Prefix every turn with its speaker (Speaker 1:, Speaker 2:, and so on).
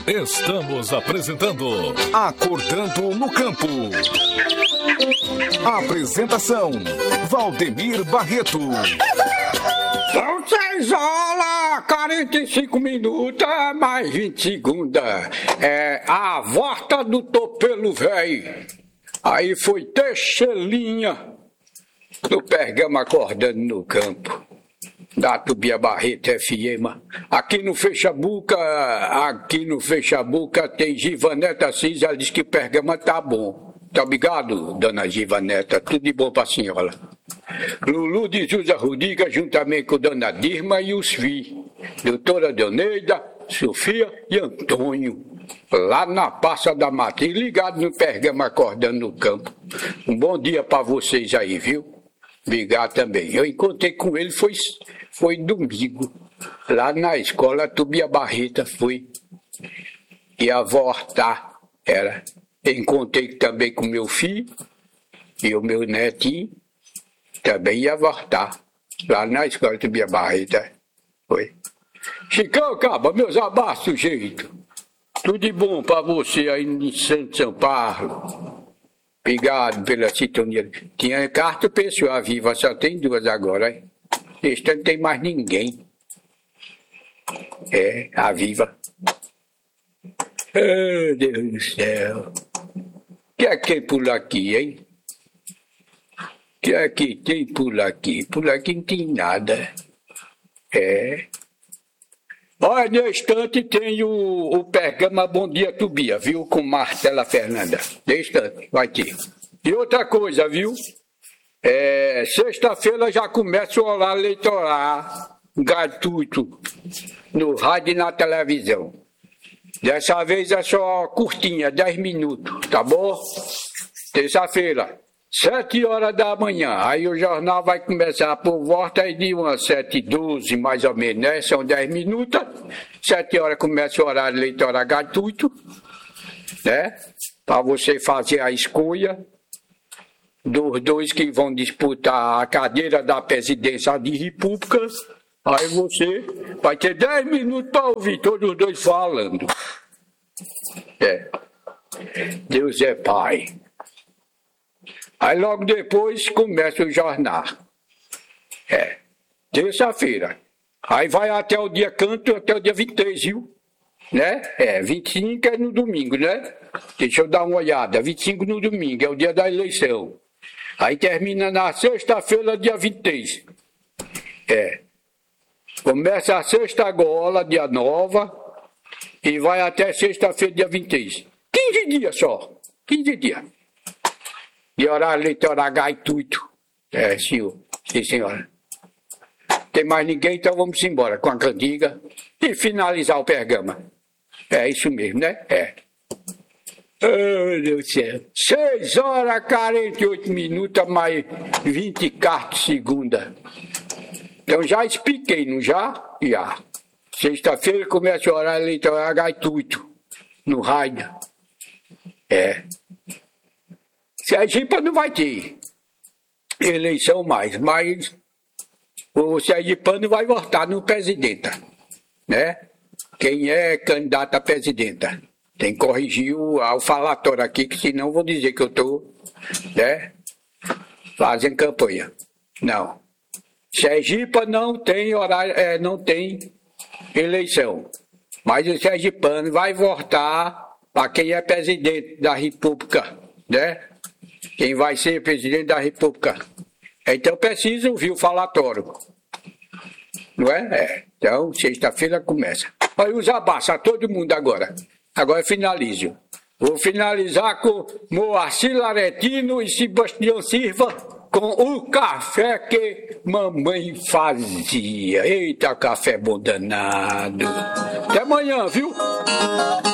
Speaker 1: Estamos apresentando
Speaker 2: Acordando no Campo. Apresentação: Valdemir Barreto.
Speaker 3: São 6 horas, 45 minutos, mais 20 segundos. É a volta do topelo velho. Aí foi Teixeirinha do Pergamo Acordando no Campo, da Tubia Barreto FM. Aqui no Fechabuca tem Givaneta Assis, ela diz que o Pergamo tá bom. Tá obrigado, dona Givaneta, tudo de bom pra senhora. Lulu de Júlia Rudiga, juntamente com dona Dirma e os filhos, doutora Deoneida, Sofia e Antônio, lá na Praça da Matriz, ligado no Pergamo Acordando no Campo. Um bom dia pra vocês aí, viu? Obrigado também. Eu encontrei com ele, foi domingo, lá na escola Tubia Barreto, fui. Ia voltar, era. Encontrei também com meu filho e o meu netinho, também ia voltar, lá na escola Tubia Barreto, foi. Chicão, Caba, meus abraços, jeito. Tudo de bom pra você aí em Santo São Paulo. Obrigado pela sintonia. Tinha carta pessoal viva, só tem 2 agora, hein? Este não tem mais ninguém. É, a viva. Oh, Deus do céu. O que é que tem por aqui, hein? O que é que tem por aqui? Por aqui não tem nada. É. Olha, no instante tem o Pergamo Bom Dia Tubia, viu? Com Marcela Fernanda. No instante, vai ter. E outra coisa, viu? Sexta-feira já começa o horário eleitoral gratuito no rádio e na televisão. Dessa vez é só curtinha, 10 minutos, tá bom? Terça-feira, 7 horas da manhã. Aí o jornal vai começar por volta aí de umas 7h12, mais ou menos, né? São 10 minutos. 7 horas começa o horário eleitoral gratuito, né? Para você fazer a escolha dos 2 que vão disputar a cadeira da presidência de República. Aí você vai ter 10 minutos para ouvir todos os 2 falando. Deus é Pai. Aí logo depois começa o jornal. Terça-feira. Aí vai até o dia canto, até o dia 23, viu? Né? 25 é no domingo, né? Deixa eu dar uma olhada. 25 no domingo, é o dia da eleição. Aí termina na sexta-feira, dia 23. Começa a sexta gola, dia 9, e vai até sexta-feira, dia 23. 15 dias só. 15 dias. De horário eleitoral gratuito. Senhor. Sim, senhora. Tem mais ninguém, então vamos embora com a cantiga e finalizar o Pergamo. É isso mesmo, né? Oh, meu Deus do céu. 6 horas, 48 minutos, mais 24 segundos. Então já expliquei, não já? Já. Sexta-feira começa o horário eleitoral gratuito. No rádio. Sergipe não vai ter eleição mais, mas o sergipano vai votar no presidente, né? Quem é candidato a presidenta. Tem que corrigir o falatório aqui, que senão vou dizer que eu estou, né, fazendo campanha. Não. Sergipe não tem horário, não tem eleição. Mas o sergipano vai votar para quem é presidente da República, né? Quem vai ser presidente da República. Então precisa ouvir o falatório. Não é? Então, sexta-feira começa. Vai usar abaixo a todo mundo agora. Agora finalizo. Vou finalizar com Moacir Laretino e Sebastião Silva com o café que mamãe fazia. Eita, café bom danado. Até amanhã, viu?